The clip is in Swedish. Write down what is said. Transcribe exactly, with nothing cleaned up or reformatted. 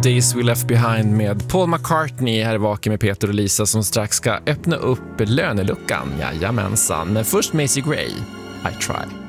Days We Left Behind med Paul McCartney. Här är Vaken med Peter och Lisa som strax ska öppna upp löneluckan. Jajamensan. Men först Macy Gray, I Try.